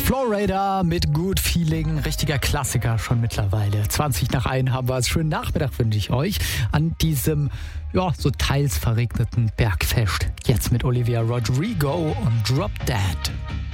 Florida mit Good Feeling, richtiger Klassiker schon mittlerweile. 20 nach 1 haben wir es. Schönen Nachmittag wünsche ich euch an diesem, so teils verregneten Bergfest. Jetzt mit Olivia Rodrigo und Drop Dead.